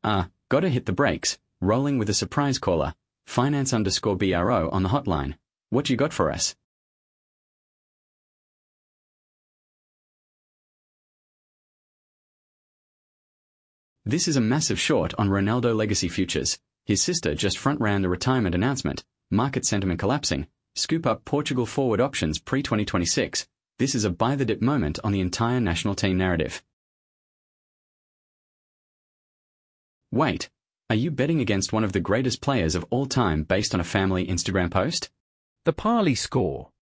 Gotta hit the brakes. Rolling with a surprise caller. Finance_BRO on the hotline. What you got for us? This is a massive short on Ronaldo legacy futures. His sister just front-ran the retirement announcement. Market sentiment collapsing. Scoop up Portugal forward options pre-2026. This is a buy-the-dip moment on the entire national team narrative. Wait, are you betting against one of the greatest players of all time based on a family Instagram post? The Parley Score.